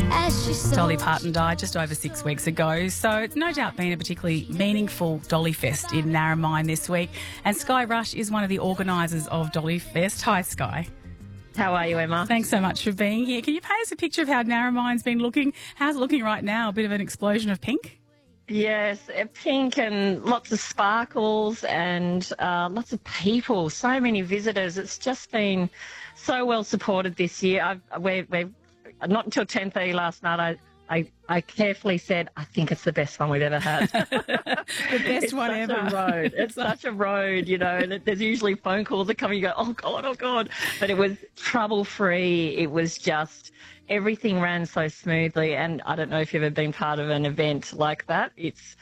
Dolly Parton died just over 6 weeks ago, so it's no doubt been a particularly meaningful Dolly Fest in Narromine this week. And Sky Rush is one of the organisers of Dolly Fest. Hi, Sky. How are you, Emma? Thanks so much for being here. Can you paint us a picture of how Narromine's been looking? How's it looking right now? A bit of an explosion of pink? Yes, pink and lots of sparkles and lots of people, so many visitors. It's just been so well supported this year. We're not until 10:30 last night, I carefully said, I think it's the best one we've ever had. The best one ever. It's such a road, you know, and there's usually phone calls that come and you go, oh, God, oh, God. But it was trouble-free. It was just everything ran so smoothly. And I don't know if you've ever been part of an event like that. It's